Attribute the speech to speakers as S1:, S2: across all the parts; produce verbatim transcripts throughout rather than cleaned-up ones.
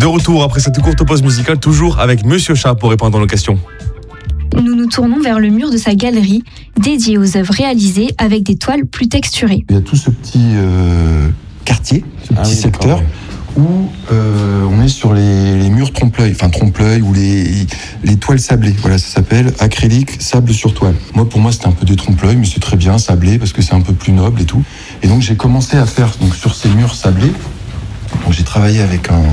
S1: De retour après cette courte pause musicale, toujours avec Monsieur Chat pour répondre à nos questions.
S2: Nous nous tournons vers le mur de sa galerie, dédié aux œuvres réalisées avec des toiles plus texturées.
S3: Il y a tout ce petit euh, quartier, ce petit ah oui, secteur, où euh, on est sur les, les murs trompe-l'œil, enfin trompe-l'œil, ou les, les toiles sablées. Voilà, ça s'appelle acrylique, sable sur toile. Moi, pour moi, c'était un peu des trompe-l'œil, mais c'est très bien, sablé, parce que c'est un peu plus noble et tout. Et donc, j'ai commencé à faire, donc, sur ces murs sablés, donc, j'ai travaillé avec un...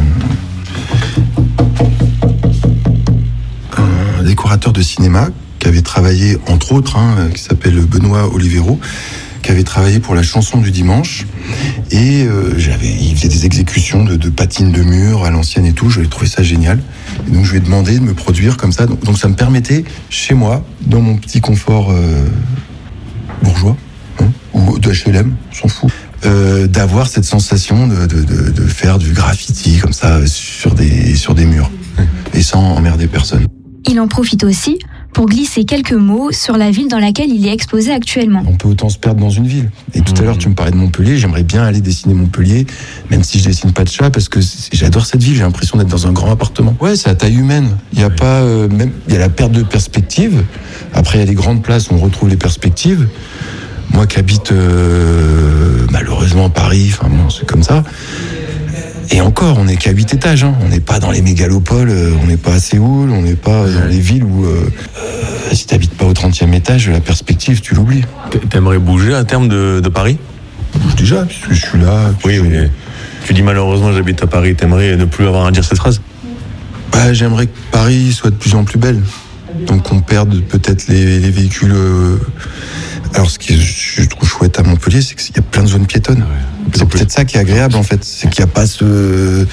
S3: un décorateur de cinéma qui avait travaillé, entre autres, hein, qui s'appelle Benoît Olivero, qui avait travaillé pour la chanson du dimanche. Et euh, j'avais, il faisait des exécutions de, de patines de mur à l'ancienne et tout. J'avais trouvé ça génial. Et donc, je lui ai demandé de me produire comme ça. Donc, donc ça me permettait, chez moi, dans mon petit confort euh, bourgeois, hein, ou de H L M, on s'en fout, euh, d'avoir cette sensation de, de, de, de faire du graffiti comme ça sur des, sur des murs. Et sans emmerder personne.
S2: Il en profite aussi pour glisser quelques mots sur la ville dans laquelle il est exposé actuellement.
S3: On peut autant se perdre dans une ville. Et tout mmh. à l'heure, tu me parlais de Montpellier. J'aimerais bien aller dessiner Montpellier, même si je dessine pas de chat, parce que j'adore cette ville. J'ai l'impression d'être dans un grand appartement. Ouais, c'est à taille humaine. Il y a oui. pas, euh, même, il y a la perte de perspective. Après, il y a les grandes places où on retrouve les perspectives. Moi qui habite euh, malheureusement à Paris, enfin bon, c'est comme ça. Et encore, on n'est qu'à huit étages, hein. On n'est pas dans les mégalopoles, euh, on n'est pas à Séoul, on n'est pas dans les villes où, euh, euh, si t'habites pas au trentième étage, la perspective, tu l'oublies.
S1: T'aimerais bouger à terme de, de Paris ?
S3: Je bouge déjà, puisque je suis là.
S1: Oui, oui. Tu dis malheureusement, j'habite à Paris, t'aimerais ne plus avoir à dire cette phrase ?
S3: Bah, j'aimerais que Paris soit de plus en plus belle. Donc on perde peut-être les, les véhicules... Euh... Alors ce que je trouve chouette à Montpellier, c'est qu'il y a plein de zones piétonnes. Ouais, c'est peut-être ça qui est agréable en fait, c'est qu'il n'y a pas ce...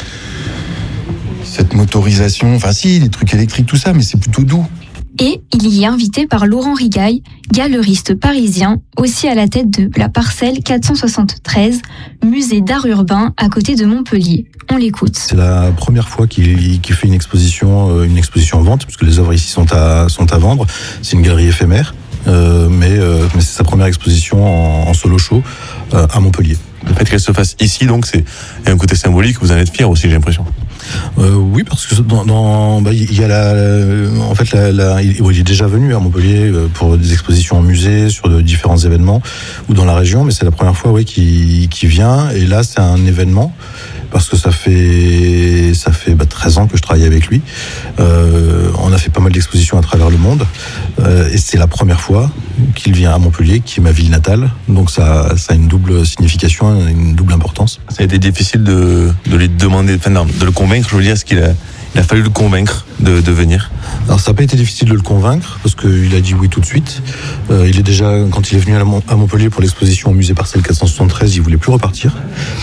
S3: cette motorisation, enfin si, les trucs électriques, tout ça, mais c'est plutôt doux.
S2: Et il y est invité par Laurent Rigaille, galeriste parisien, aussi à la tête de la parcelle quatre cent soixante-treize, musée d'art urbain à côté de Montpellier. On l'écoute.
S4: C'est la première fois qu'il, qu'il fait une exposition, une exposition en vente, parce que les œuvres ici sont à, sont à vendre. C'est une galerie éphémère. Euh, mais, euh, mais c'est sa première exposition en, en solo show euh, à Montpellier.
S1: Le fait qu'elle se fasse ici, donc, c'est un côté symbolique, vous en êtes fier aussi, j'ai l'impression.
S4: Euh, oui, parce que dans, dans bah, il y a la, la en fait, la, la, il, il est déjà venu à Montpellier pour des expositions en musée, sur de différents événements ou dans la région, mais c'est la première fois, oui, qu'il, qu'il vient. Et là, c'est un événement. Parce que ça fait ça fait bah, treize ans que je travaille avec lui. Euh, on a fait pas mal d'expositions à travers le monde. Euh, et c'est la première fois qu'il vient à Montpellier, qui est ma ville natale. Donc ça, ça a une double signification, une double importance.
S1: Ça a été difficile de, de lui demander, enfin, non, de le convaincre, je veux dire, est-ce qu'il a... Il a fallu le convaincre de, de venir.
S4: Alors ça n'a pas été difficile de le convaincre parce qu'il a dit oui tout de suite. Euh, il est déjà, quand il est venu à, la, à Montpellier pour l'exposition au musée Parcelle quatre cent soixante-treize, il voulait plus repartir.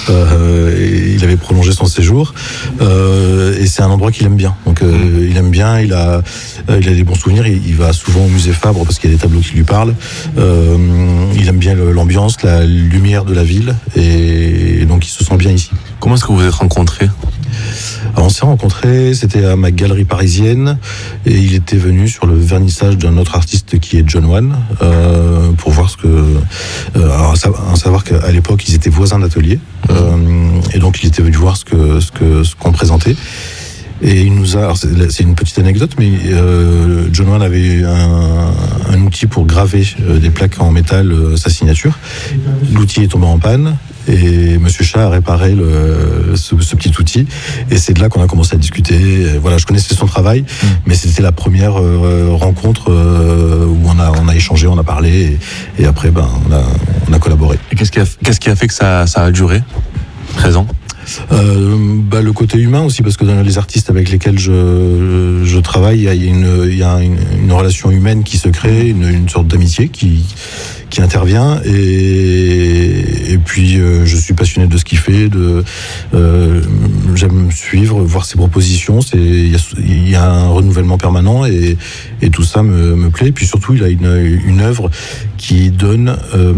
S4: Euh, et il avait prolongé son séjour. Euh, et c'est un endroit qu'il aime bien. Donc euh, mmh. il aime bien. Il a, euh, il a des bons souvenirs. Il, il va souvent au musée Fabre parce qu'il y a des tableaux qui lui parlent. Euh, il aime bien le, l'ambiance, la lumière de la ville, et, et donc il se sent bien ici.
S1: Comment est-ce que vous vous êtes rencontrés ?
S4: Alors on s'est rencontrés, c'était à ma galerie parisienne, et il était venu sur le vernissage d'un autre artiste qui est John Wan, euh, pour voir ce que... Euh, alors à savoir qu'à l'époque, ils étaient voisins d'atelier, euh, et donc il était venu voir ce, que, ce, que, ce qu'on présentait. Et il nous a, alors c'est, c'est une petite anecdote, mais euh, John Wan avait un, un outil pour graver euh, des plaques en métal, euh, sa signature. L'outil est tombé en panne. Et Monsieur Chat a réparé le, ce, ce petit outil, et c'est de là qu'on a commencé à discuter. Et voilà, je connaissais son travail, mmh. mais c'était la première euh, rencontre euh, où on a on a échangé, on a parlé, et, et après ben on a on a collaboré.
S1: Et qu'est-ce qui a qu'est-ce qui a fait que ça ça a duré treize ans?
S4: Euh, bah, le côté humain aussi, parce que dans les artistes avec lesquels je, je travaille, il y a, une, il y a une, une relation humaine qui se crée, une, une sorte d'amitié qui, qui intervient, et, et puis euh, je suis passionné de ce qu'il fait, de, euh, j'aime suivre, voir ses propositions, c'est, il, y a, il y a un renouvellement permanent, et, et tout ça me, me plaît, et puis surtout il a une, une œuvre qui donne... Euh,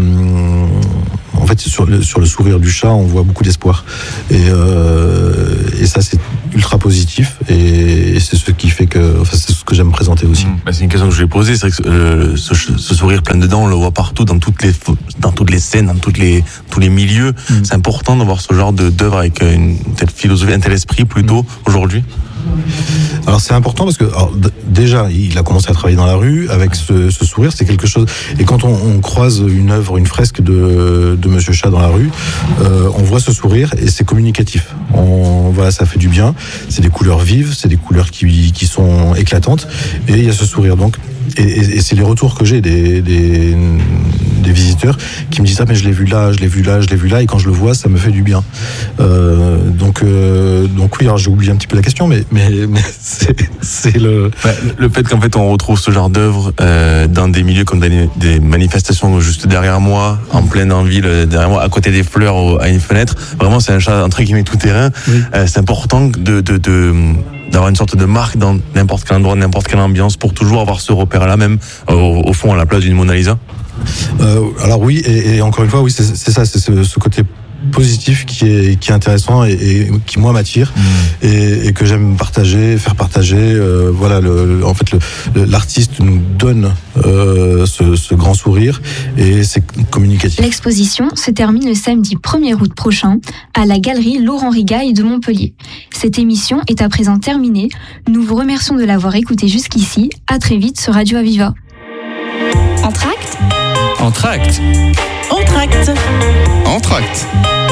S4: en fait, sur le, sur le sourire du chat, on voit beaucoup d'espoir. Et, euh, et ça, c'est ultra positif et, et c'est ce qui fait que, enfin, c'est ce que j'aime présenter aussi.
S1: Mmh. Bah, c'est une question que je vais poser, c'est vrai que euh, ce, ce sourire plein de dents, on le voit partout, dans toutes les, dans toutes les scènes, dans toutes les, tous les milieux. Mmh. C'est important d'avoir ce genre de, d'œuvre avec une telle philosophie, un tel esprit plutôt mmh. aujourd'hui.
S4: Alors c'est important parce que alors, d- déjà il a commencé à travailler dans la rue avec ce, ce sourire, c'est quelque chose. Et quand on, on croise une œuvre, une fresque de, de Monsieur Chat dans la rue, euh, on voit ce sourire et c'est communicatif. On, voilà, ça fait du bien. C'est des couleurs vives, c'est des couleurs qui, qui sont éclatantes et il y a ce sourire. Donc et, et, et c'est les retours que j'ai des, des, des visiteurs qui me disent ah mais je l'ai vu là, je l'ai vu là, je l'ai vu là et quand je le vois ça me fait du bien. Euh, donc euh, donc oui, alors j'ai oublié un petit peu la question mais mais, mais c'est, c'est le
S1: bah, le fait qu'en fait on retrouve ce genre d'œuvre euh, dans des milieux comme des, des manifestations juste derrière moi, en pleine en ville derrière moi, à côté des fleurs au, à une fenêtre. Vraiment c'est un chat entre guillemets tout terrain. Oui. Euh, c'est important de, de, de d'avoir une sorte de marque dans n'importe quel endroit, n'importe quelle ambiance pour toujours avoir ce repère-là même au, au fond à la place d'une Mona Lisa.
S4: Euh, alors oui et, et encore une fois oui c'est, c'est ça, c'est ce, ce côté positif qui est qui est intéressant et, et qui moi m'attire mmh. et, et que j'aime partager, faire partager. Euh, voilà, le, le, en fait, le, le, l'artiste nous donne euh, ce, ce grand sourire et c'est communicatif.
S2: L'exposition se termine le samedi premier août prochain à la galerie Laurent Rigail de Montpellier. Cette émission est à présent terminée. Nous vous remercions de l'avoir écoutée jusqu'ici. À très vite sur Radio Aviva.
S5: Entracte.
S6: Entracte.
S5: Entracte.
S6: Entracte.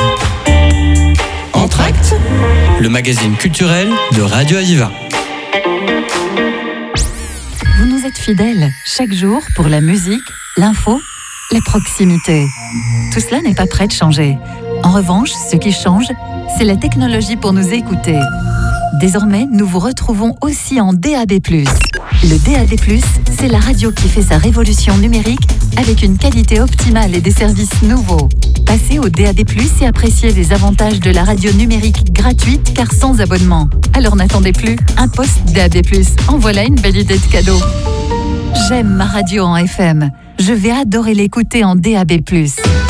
S5: Entracte.
S6: Le magazine culturel de Radio Aviva.
S7: Vous nous êtes fidèles chaque jour pour la musique, l'info, la proximité. Tout cela n'est pas prêt de changer. En revanche, ce qui change, c'est la technologie pour nous écouter. Désormais, nous vous retrouvons aussi en D A B plus. Le D A B plus, c'est la radio qui fait sa révolution numérique avec une qualité optimale et des services nouveaux. Passez au D A B plus et appréciez les avantages de la radio numérique gratuite car sans abonnement. Alors n'attendez plus, un poste D A B plus. En voilà une belle idée de cadeau. J'aime ma radio en F M. Je vais adorer l'écouter en D A B plus.